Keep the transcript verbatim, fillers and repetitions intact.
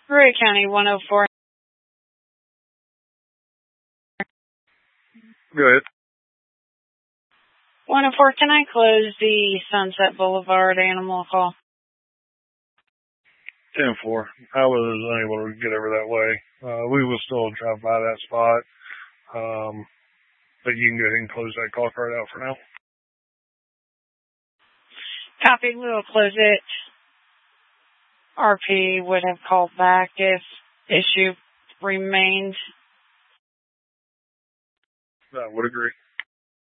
Ray County one oh four. Go ahead. one oh four, can I close the Sunset Boulevard animal call? ten four. I was unable to get over that way. Uh, we will still drive by that spot. Um, but you can go ahead and close that call card out for now. Copy, we will close it. R P would have called back if issue remained. I would agree.